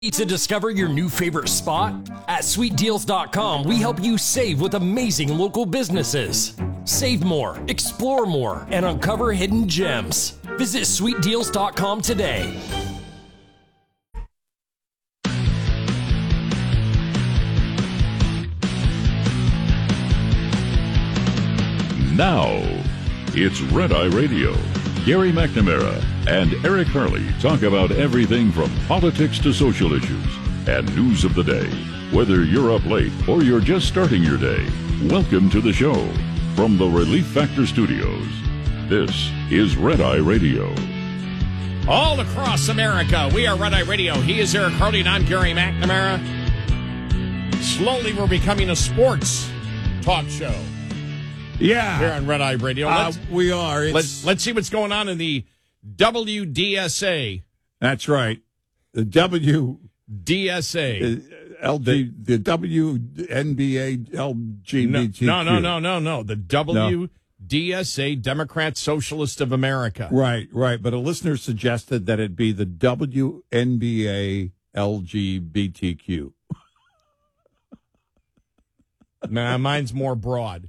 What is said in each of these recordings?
Need to discover your new favorite spot? At sweetdeals.com, we help you save with amazing local businesses. Save more, explore more, and uncover hidden gems. Visit sweetdeals.com today. Now, it's Red Eye Radio. Gary McNamara and Eric Harley talk about everything from politics to social issues and news of the day. Whether you're up late or you're just starting your day, welcome to the show. From the Relief Factor Studios, this is Red Eye Radio. All across America, we are Red Eye Radio. He is Eric Harley, and I'm Gary McNamara. Slowly, we're becoming a sports talk show. Yeah. Here on Red Eye Radio. We are. Let's see what's going on in the WDSA. That's right. The DSA. the WNBA LGBTQ. No. The WDSA, Democrat Socialist of America. Right. But a listener suggested that it be the WNBA LGBTQ. Nah, mine's more broad.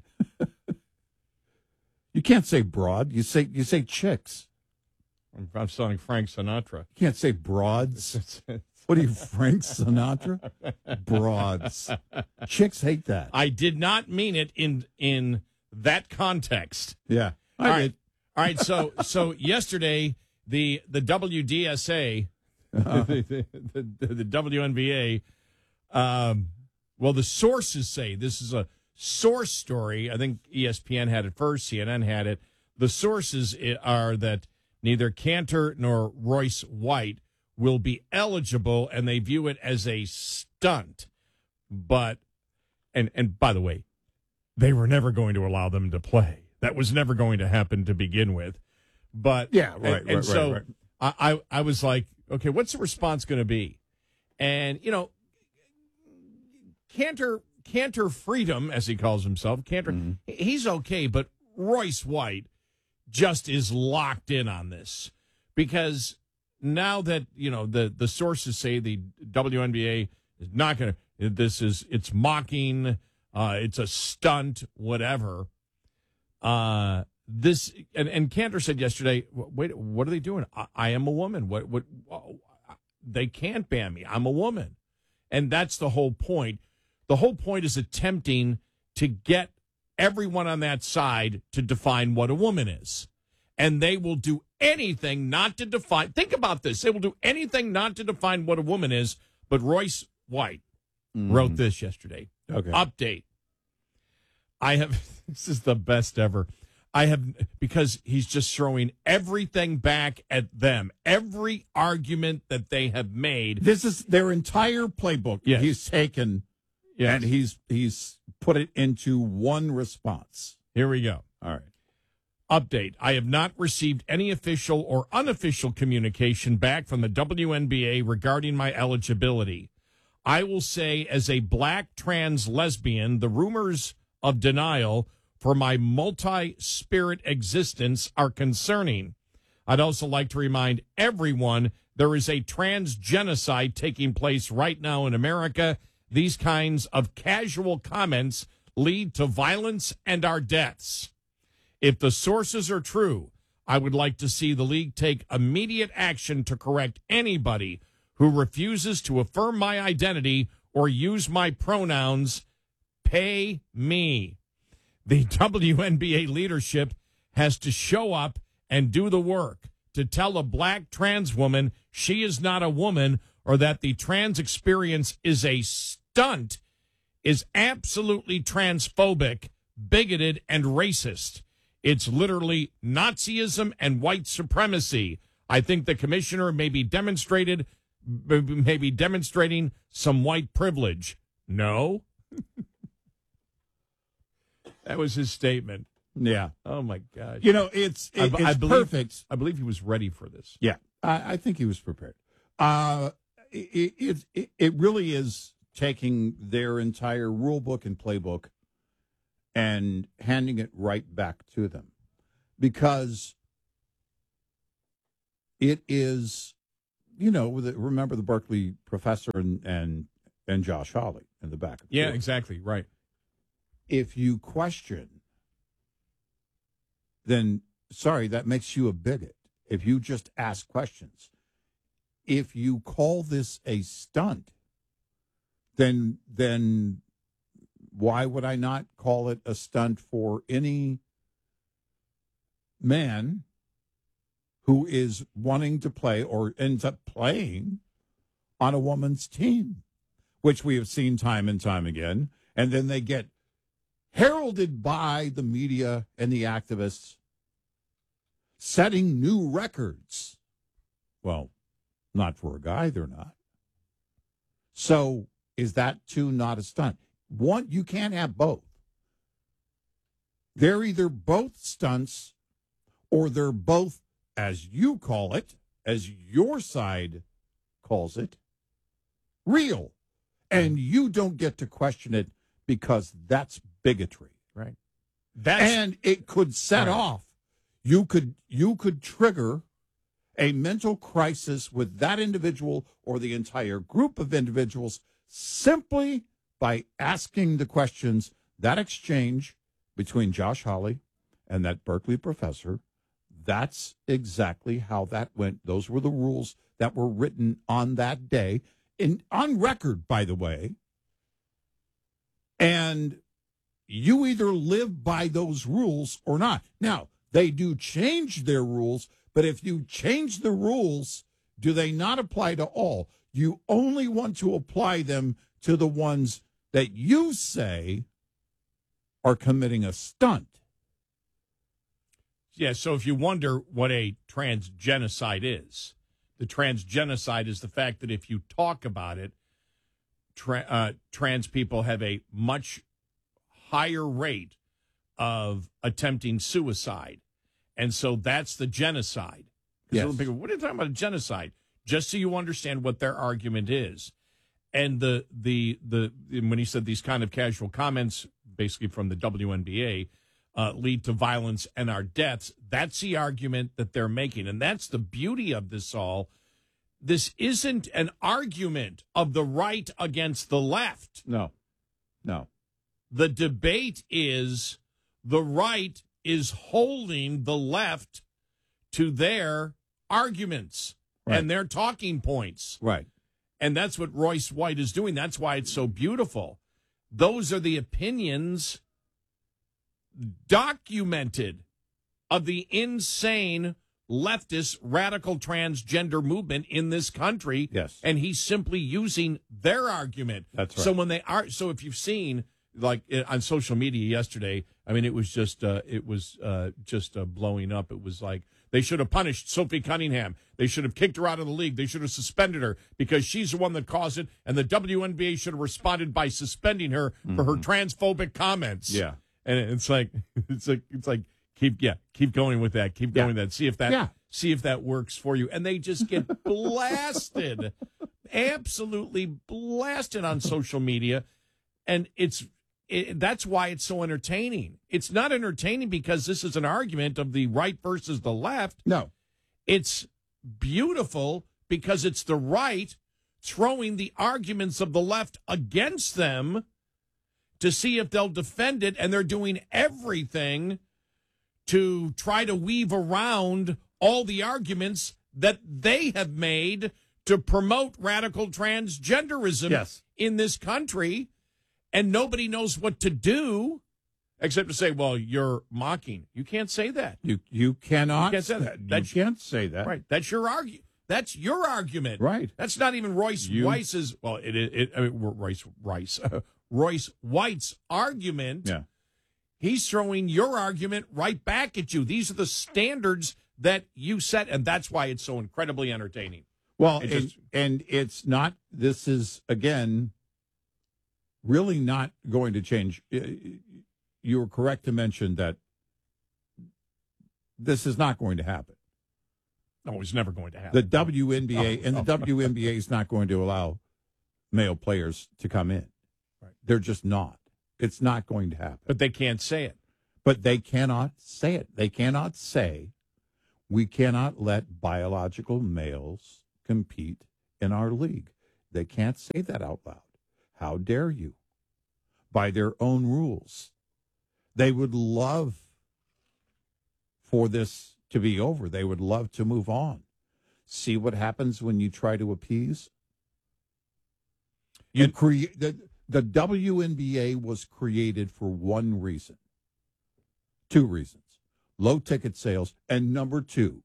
You can't say broad. You say chicks. I'm sounding Frank Sinatra. You can't say broads. What are you, Frank Sinatra? Broads. Chicks hate that. I did not mean it in that context. Yeah. All right. So yesterday the WDSA, the WNBA. Well, the sources say this is a source story. I think ESPN had it first. CNN had it. The sources are that neither Cantor nor Royce White will be eligible, and they view it as a stunt. But, and by the way, they were never going to allow them to play. That was never going to happen to begin with. But yeah, right. I was like, okay, what's the response going to be? And Cantor Freedom, as he calls himself, Cantor, he's okay, but Royce White just is locked in on this because now that, the sources say the WNBA is not going to, it's mocking, it's a stunt, whatever. And Cantor said yesterday, wait, what are they doing? I am a woman. What, they can't ban me. I'm a woman. And that's the whole point. The whole point is attempting to get everyone on that side to define what a woman is. And they will do anything not to define. Think about this. They will do anything not to define what a woman is. But Royce White wrote this yesterday. Okay. Update. This is the best ever. Because he's just throwing everything back at them. Every argument that they have made. This is their entire playbook. Yes. He's taken. Yes. And he's put it into one response. Here we go. All right. Update. I have not received any official or unofficial communication back from the WNBA regarding my eligibility. I will say, as a black trans lesbian, the rumors of denial for my multi-spirit existence are concerning. I'd also like to remind everyone there is a trans genocide taking place right now in America. These kinds of casual comments lead to violence and our deaths. If the sources are true, I would like to see the league take immediate action to correct anybody who refuses to affirm my identity or use my pronouns. Pay me. The WNBA leadership has to show up and do the work to tell a black trans woman she is not a woman or that the trans experience is a stunt is absolutely transphobic, bigoted, and racist. It's literally Nazism and white supremacy. I think the commissioner may be demonstrating some white privilege. No. That was his statement. Yeah. Oh, my gosh. It's perfect. I believe he was ready for this. Yeah. I think he was prepared. It really is taking their entire rule book and playbook and handing it right back to them, because it is, remember the Berkeley professor and Josh Hawley in the back of the Yeah, court. exactly. Right. If you question, then, sorry, that makes you a bigot. If you just ask questions. If you call this a stunt, then why would I not call it a stunt for any man who is wanting to play or ends up playing on a woman's team, which we have seen time and time again, and then they get heralded by the media and the activists setting new records. Well, not for a guy, they're not. So is that too not a stunt? One, you can't have both. They're either both stunts or they're both, as you call it, as your side calls it, real. And you don't get to question it because that's bigotry. Right. And it could set off. You could trigger a mental crisis with that individual or the entire group of individuals simply by asking the questions. That exchange between Josh Hawley and that Berkeley professor, that's exactly how that went. Those were the rules that were written on that day, on record, by the way. And you either live by those rules or not. Now, they do change their rules, but if you change the rules, do they not apply to all? You only want to apply them to the ones that you say are committing a stunt. Yeah, so if you wonder what a transgenocide is, the transgenocide is the fact that if you talk about it, trans people have a much higher rate of attempting suicide. And so that's the genocide. Yes. People, what are you talking about, a genocide? Just so you understand what their argument is. And the when he said these kind of casual comments, basically from the WNBA, lead to violence and our deaths, that's the argument that they're making. And that's the beauty of this all. This isn't an argument of the right against the left. No. The debate is the right is holding the left to their arguments and their talking points. Right. And that's what Royce White is doing. That's why it's so beautiful. Those are the opinions documented of the insane leftist radical transgender movement in this country. Yes. And he's simply using their argument. That's right. So when they are, so if you've seen, like on social media yesterday, I mean, it was just blowing up. It was like they should have punished Sophie Cunningham. They should have kicked her out of the league. They should have suspended her because she's the one that caused it. And the WNBA should have responded by suspending her for her transphobic comments. Yeah. And it's like keep going with that. Keep going with that. See if that works for you. And they just get blasted, absolutely blasted on social media. And that's why it's so entertaining. It's not entertaining because this is an argument of the right versus the left. No. It's beautiful because it's the right throwing the arguments of the left against them to see if they'll defend it, and they're doing everything to try to weave around all the arguments that they have made to promote radical transgenderism in this country, and nobody knows what to do except to say, well, you're mocking. You can't say that. You cannot. You can't say that. You can't say that. Right. That's your argument. That's your argument. Right. That's not even Royce White's. Well, Royce White's argument. Yeah. He's throwing your argument right back at you. These are the standards that you set, and that's why it's so incredibly entertaining. Well, and it's not. This is again really not going to change. You were correct to mention that this is not going to happen. No, it's never going to happen. The WNBA the WNBA is not going to allow male players to come in. Right. They're just not. It's not going to happen. But they can't say it. But they cannot say it. They cannot say we cannot let biological males compete in our league. They can't say that out loud. How dare you? By their own rules. They would love for this to be over. They would love to move on. See what happens when you try to appease? You create the WNBA was created for one reason. Two reasons. Low ticket sales, and number two,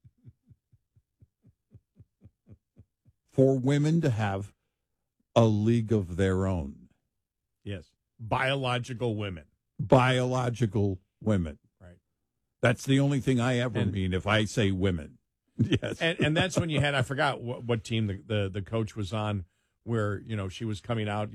for women to have a league of their own. Yes. Biological women. Biological women. Right. That's the only thing I ever mean if I say women. Yes. And that's when you had, I forgot what team the coach was on, where, she was coming out,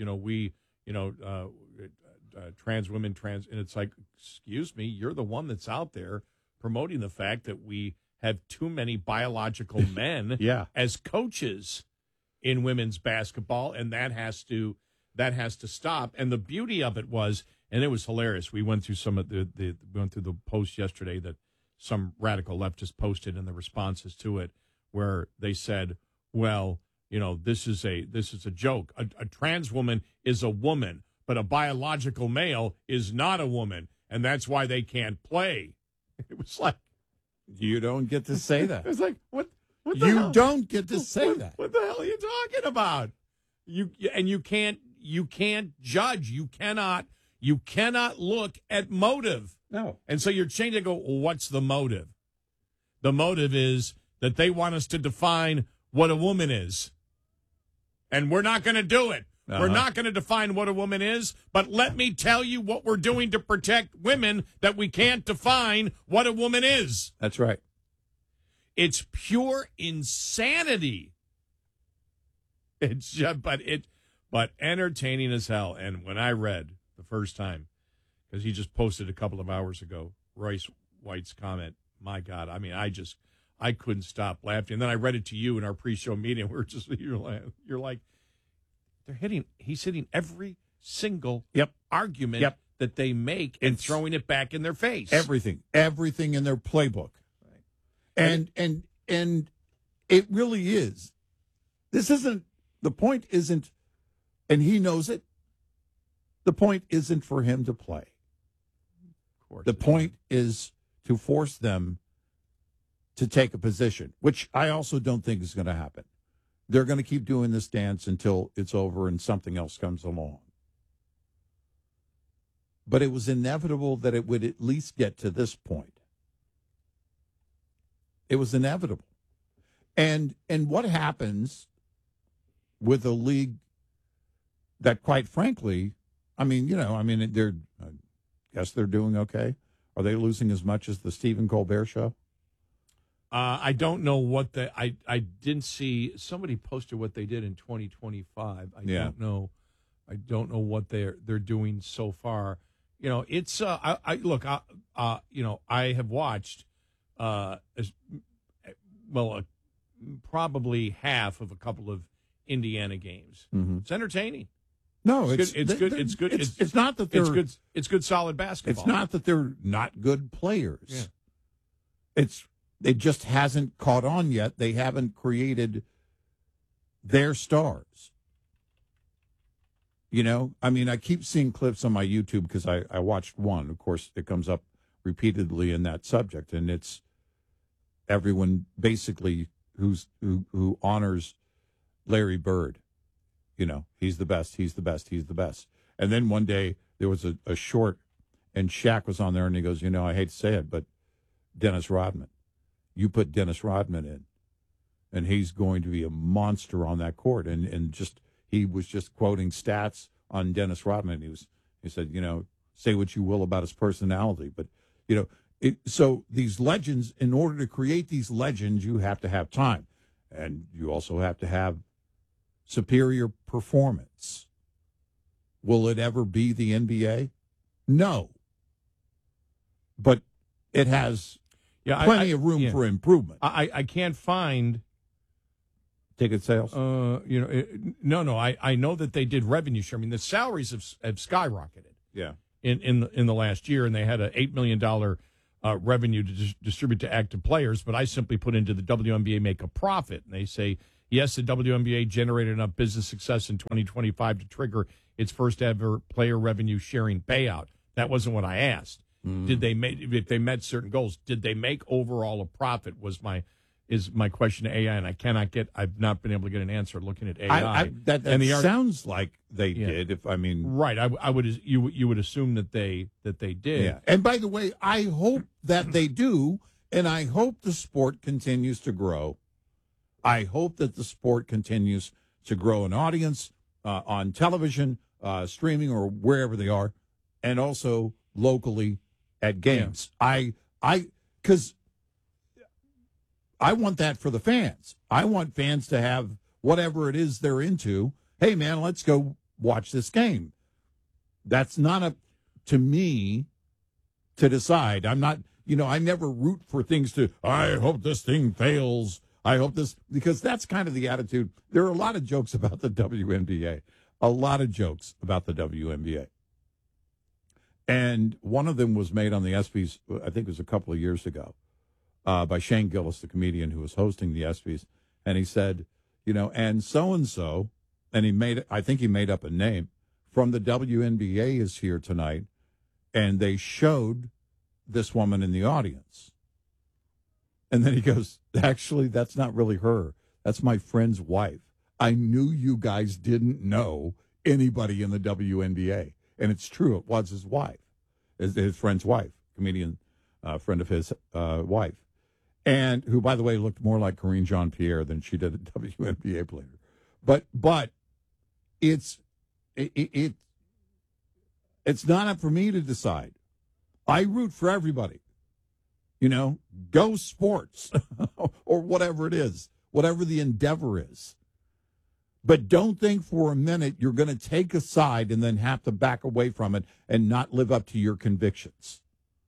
trans women, and it's like, excuse me, you're the one that's out there promoting the fact that we have too many biological men as coaches in women's basketball, and that has to stop. And the beauty of it was, and it was hilarious. We went through some of we went through the post yesterday that some radical leftist posted and the responses to it, where they said, well, this is a joke. A trans woman is a woman, but a biological male is not a woman, and that's why they can't play. It was like, you don't get to say that. It was like, what the you hell? Don't get to say that. What the hell are you talking about? You can't judge. You cannot look at motive. No. And so you're changing to go, well, what's the motive? The motive is that they want us to define what a woman is. And we're not going to do it. Uh-huh. We're not going to define what a woman is, but let me tell you what we're doing to protect women, that we can't define what a woman is. That's right. It's pure insanity. It's just, but entertaining as hell. And when I read the first time, because he just posted a couple of hours ago, Royce White's comment, my God, I mean, I couldn't stop laughing. And then I read it to you in our pre-show meeting. You're like, he's hitting every single argument that they make and throwing it back in their face. Everything in their playbook. Right. And it really is. The point isn't, and he knows it, the point isn't for him to play. Of course. The point is to force them to take a position, which I also don't think is going to happen. They're going to keep doing this dance until it's over and something else comes along. But it was inevitable that it would at least get to this point. It was inevitable. And what happens with a league that, quite frankly, I guess they're doing okay. Are they losing as much as the Stephen Colbert Show? I don't know what I didn't see. Somebody posted what they did in 2025. I don't know what they're doing so far. It's I have watched probably half of a couple of Indiana games. Mm-hmm. It's entertaining. No, it's good. It's good. It's not that they're good. It's good, solid basketball. It's not that they're not good players. Yeah. It just hasn't caught on yet. They haven't created their stars. I keep seeing clips on my YouTube because I watched one. Of course, it comes up repeatedly in that subject, and it's everyone basically who honors Larry Bird. He's the best. He's the best. He's the best. And then one day there was a short, and Shaq was on there, and he goes, I hate to say it, but Dennis Rodman. You put Dennis Rodman in, and he's going to be a monster on that court. And he was just quoting stats on Dennis Rodman. He said, say what you will about his personality, but so these legends, in order to create these legends, you have to have time, and you also have to have superior performance. Will it ever be the NBA? No, but it has. Plenty of room for improvement. I can't find ticket sales. No. I know that they did revenue share. I mean, the salaries have skyrocketed. Yeah. In the last year, and they had a $8 million revenue to distribute to active players, but I simply put into the WNBA make a profit. And they say, yes, the WNBA generated enough business success in 2025 to trigger its first ever player revenue sharing payout. That wasn't what I asked. Did they make, if they met certain goals, did they make overall a profit is my question to AI, and I've not been able to get an answer looking at AI. That sounds like they did. Right, you would assume that they did. Yeah. And by the way, I hope that they do, and I hope the sport continues to grow. I hope that the sport continues to grow an audience on television, streaming, or wherever they are, and also locally at games. Because I want that for the fans. I want fans to have whatever it is they're into. Hey, man, let's go watch this game. That's not up to me to decide. I'm not, I never root for things I hope this thing fails. I hope this, because that's kind of the attitude. There are a lot of jokes about the WNBA. A lot of jokes about the WNBA. And one of them was made on the ESPYs, I think it was a couple of years ago, by Shane Gillis, the comedian who was hosting the ESPYs. And he said, and so-and-so, and I think he made up a name, from the WNBA is here tonight. And they showed this woman in the audience. And then he goes, actually, that's not really her. That's my friend's wife. I knew you guys didn't know anybody in the WNBA. And it's true. It was his wife, his friend's wife, comedian friend of his wife. And who, by the way, looked more like Corinne Jean-Pierre than she did a WNBA player. But it's not up for me to decide. I root for everybody. Go sports or whatever it is, whatever the endeavor is. But don't think for a minute you're going to take a side and then have to back away from it and not live up to your convictions.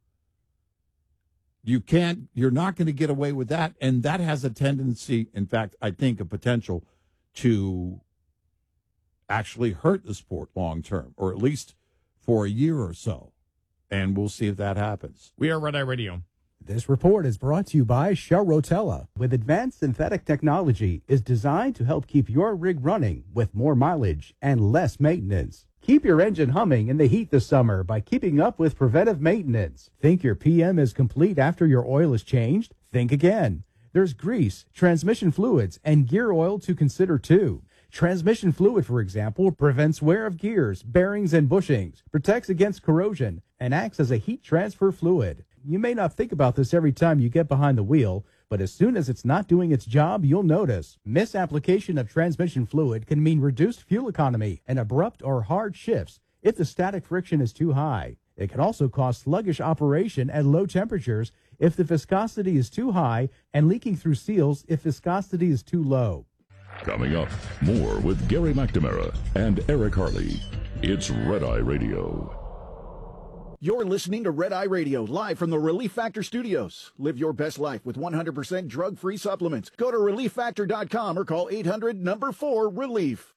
You're not going to get away with that. And that has a tendency, in fact, I think a potential to actually hurt the sport long term, or at least for a year or so. And we'll see if that happens. We are Red Eye Radio. This report is brought to you by Shell Rotella. With advanced synthetic technology, is designed to help keep your rig running with more mileage and less maintenance. Keep your engine humming in the heat this summer by keeping up with preventive maintenance. Think your PM is complete after your oil is changed? Think again. There's grease, transmission fluids, and gear oil to consider too. Transmission fluid, for example, prevents wear of gears, bearings, and bushings, protects against corrosion, and acts as a heat transfer fluid. You may not think about this every time you get behind the wheel, but as soon as it's not doing its job, you'll notice. Misapplication of transmission fluid can mean reduced fuel economy and abrupt or hard shifts if the static friction is too high. It can also cause sluggish operation at low temperatures if the viscosity is too high and leaking through seals if viscosity is too low. Coming up, more with Gary McNamara and Eric Harley. It's Red Eye Radio. You're listening to Red Eye Radio, live from the Relief Factor Studios. Live your best life with 100% drug-free supplements. Go to ReliefFactor.com or call 800-4-RELIEF.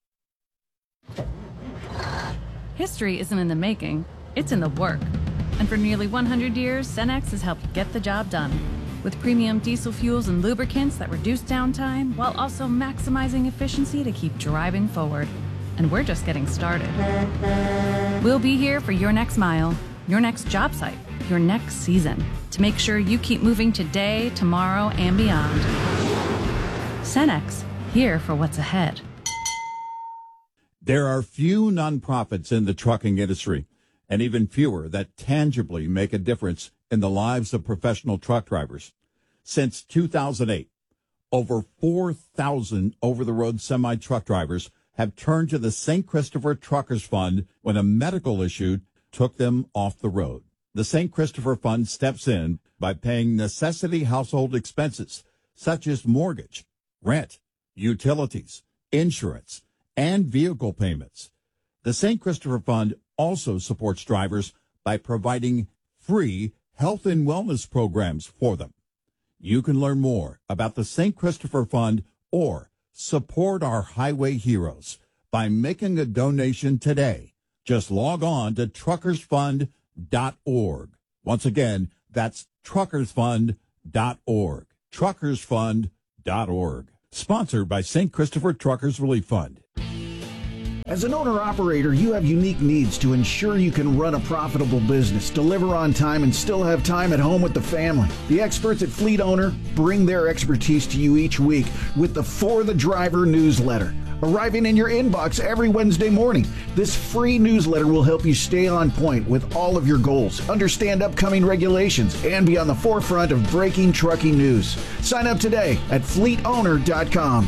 History isn't in the making, it's in the work. And for nearly 100 years, Cenex has helped get the job done. With premium diesel fuels and lubricants that reduce downtime while also maximizing efficiency to keep driving forward. And we're just getting started. We'll be here for your next mile, your next job site, your next season, to make sure you keep moving today, tomorrow, and beyond. Cenex, here for what's ahead. There are few nonprofits in the trucking industry, and even fewer that tangibly make a difference in the lives of professional truck drivers. Since 2008, over 4,000 over-the-road semi-truck drivers have turned to the St. Christopher Truckers Fund when a medical issue took them off the road. The St. Christopher Fund steps in by paying necessity household expenses such as mortgage, rent, utilities, insurance, and vehicle payments. The St. Christopher Fund also supports drivers by providing free health and wellness programs for them. You can learn more about the St. Christopher Fund or support our highway heroes by making a donation today. Just log on to truckersfund.org. Once again, that's truckersfund.org. Truckersfund.org. Sponsored by St. Christopher Truckers Relief Fund. As an owner-operator, you have unique needs to ensure you can run a profitable business, deliver on time, and still have time at home with the family. The experts at Fleet Owner bring their expertise to you each week with the For the Driver newsletter, arriving in your inbox every Wednesday morning. This free newsletter will help you stay on point with all of your goals, understand upcoming regulations, and be on the forefront of breaking trucking news. Sign up today at fleetowner.com.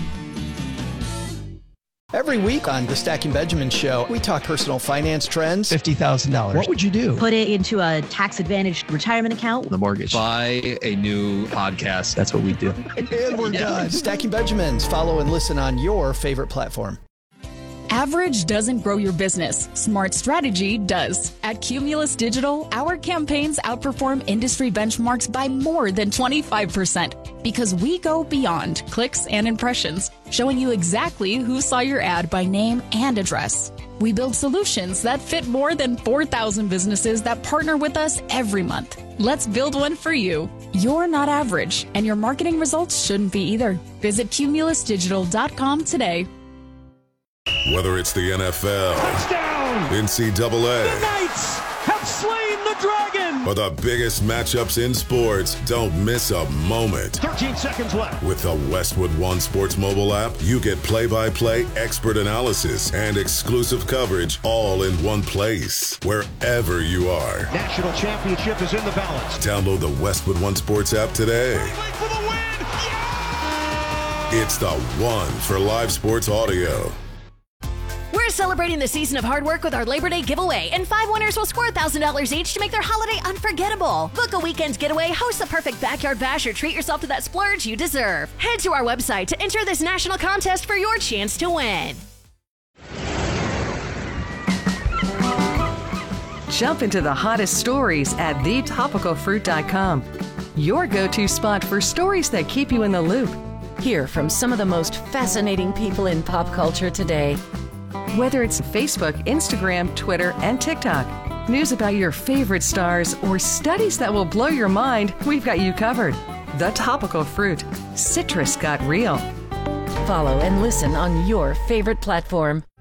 Every week on the Stacking Benjamin Show, we talk personal finance trends. $50,000. What would you do? Put it into a tax-advantaged retirement account. The mortgage. Buy a new podcast. That's what we do. And we're done. Stacking Benjamins. Follow and listen on your favorite platform. Average doesn't grow your business. Smart strategy does. At Cumulus Digital, our campaigns outperform industry benchmarks by more than 25% because we go beyond clicks and impressions, showing you exactly who saw your ad by name and address. We build solutions that fit more than 4,000 businesses that partner with us every month. Let's build one for you. You're not average, and your marketing results shouldn't be either. Visit cumulusdigital.com today. Whether it's the NFL, touchdown, NCAA, the Knights have slain the dragon, or the biggest matchups in sports, don't miss a moment. 13 seconds left. With the Westwood One Sports mobile app, you get play-by-play expert analysis and exclusive coverage all in one place, wherever you are. National championship is in the balance. Download the Westwood One Sports app today. For the win! Yeah! It's the one for live sports audio. We're celebrating the season of hard work with our Labor Day giveaway, and 5 winners will score $1,000 each to make their holiday unforgettable. Book a weekend getaway, host the perfect backyard bash, or treat yourself to that splurge you deserve. Head to our website to enter this national contest for your chance to win. Jump into the hottest stories at thetopicalfruit.com. Your go-to spot for stories that keep you in the loop. Hear from some of the most fascinating people in pop culture today. Whether it's Facebook, Instagram, Twitter, and TikTok, news about your favorite stars, or studies that will blow your mind, we've got you covered. The Topical Fruit. Citrus got real. Follow and listen on your favorite platform.